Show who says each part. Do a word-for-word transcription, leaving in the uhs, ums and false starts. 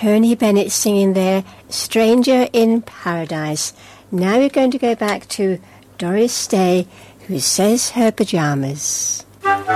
Speaker 1: Tony Bennett singing there, Stranger in Paradise. Now we're going to go back to Doris Day, who says her pyjamas.